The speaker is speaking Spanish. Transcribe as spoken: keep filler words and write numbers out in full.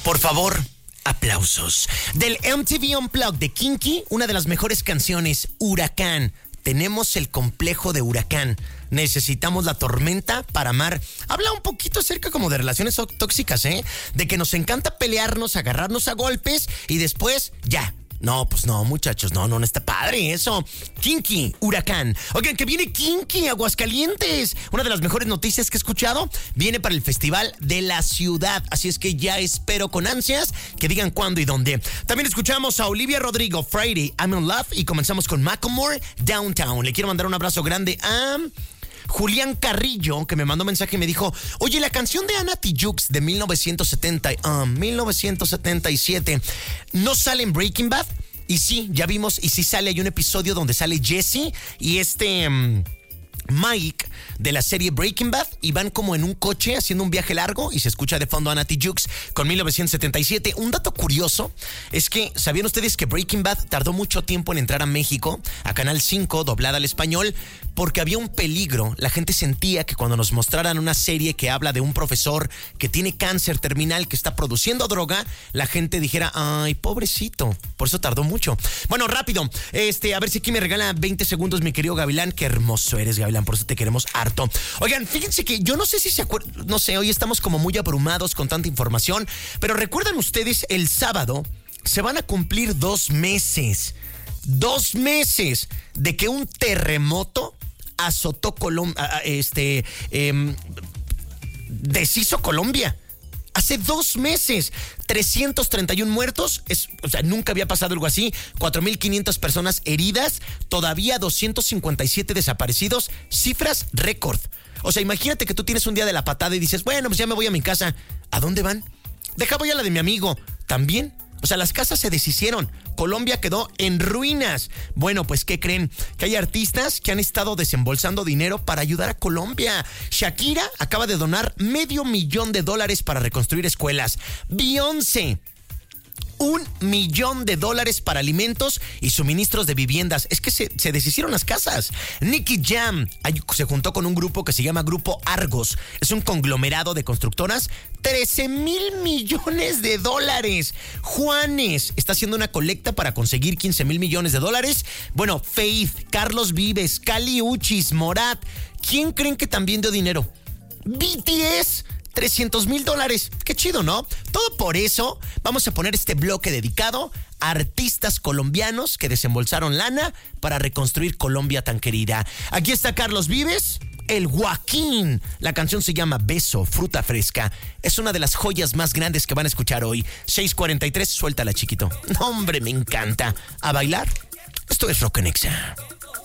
Por favor, aplausos. Del M T V Unplugged de Kinky, una de las mejores canciones, Huracán. Tenemos el complejo de huracán. Necesitamos la tormenta para amar. Habla un poquito acerca como de relaciones tóxicas, ¿eh? De que nos encanta pelearnos, agarrarnos a golpes y después, ya. No, pues no, muchachos, no, no, no está padre eso. Kinky, Huracán. Oigan, que viene Kinky, Aguascalientes. Una de las mejores noticias que he escuchado viene para el Festival de la Ciudad. Así es que ya espero con ansias que digan cuándo y dónde. También escuchamos a Olivia Rodrigo, Friday, I'm in Love. Y comenzamos con Macklemore, Downtown. Le quiero mandar un abrazo grande a Julián Carrillo, que me mandó mensaje y me dijo: oye, la canción de Ana Tijoux de mil novecientos setenta, uh, mil novecientos setenta y siete ¿no sale en Breaking Bad? Y sí, ya vimos, y sí sale, hay un episodio donde sale Jesse y este um, Mike de la serie Breaking Bad, y van como en un coche haciendo un viaje largo y se escucha de fondo a Ana Tijoux con mil novecientos setenta y siete. Un dato curioso es que, ¿sabían ustedes que Breaking Bad tardó mucho tiempo en entrar a México, a Canal cinco, doblada al español? Porque había un peligro. La gente sentía que cuando nos mostraran una serie que habla de un profesor que tiene cáncer terminal, que está produciendo droga, la gente dijera: ay, pobrecito. Por eso tardó mucho. Bueno, rápido, este, a ver si aquí me regala veinte segundos mi querido Gavilán. Qué hermoso eres, Gavilán, por eso te queremos harto. Oigan, fíjense que yo no sé si se acuerdan, no sé, hoy estamos como muy abrumados con tanta información, pero ¿recuerdan ustedes? El sábado se van a cumplir dos meses, dos meses de que un terremoto azotó Colombia, este, eh, deshizo Colombia. Hace dos meses, trescientos treinta y uno muertos, es, o sea, nunca había pasado algo así, cuatro mil quinientas personas heridas, todavía doscientos cincuenta y siete desaparecidos, cifras récord. O sea, imagínate que tú tienes un día de la patada y dices: bueno, pues ya me voy a mi casa. ¿A dónde van? Deja, voy a la de mi amigo. ¿También? O sea, las casas se deshicieron. Colombia quedó en ruinas. Bueno, pues, ¿qué creen? Que hay artistas que han estado desembolsando dinero para ayudar a Colombia. Shakira acaba de donar medio millón de dólares para reconstruir escuelas. Beyoncé, un millón de dólares para alimentos y suministros de viviendas. Es que se, se deshicieron las casas. Nicky Jam se juntó con un grupo que se llama Grupo Argos. Es un conglomerado de constructoras. trece mil millones de dólares. Juanes está haciendo una colecta para conseguir quince mil millones de dólares. Bueno, Faith, Carlos Vives, Kali Uchis, Morat. ¿Quién creen que también dio dinero? B T S. trescientos mil dólares. Qué chido, ¿no? Todo por eso vamos a poner este bloque dedicado a artistas colombianos que desembolsaron lana para reconstruir Colombia tan querida. Aquí está Carlos Vives, el Joaquín. La canción se llama Beso, Fruta Fresca. Es una de las joyas más grandes que van a escuchar hoy. seis cuarenta y tres, suéltala, chiquito. No, hombre, me encanta. ¿A bailar? Esto es Rock en Exa.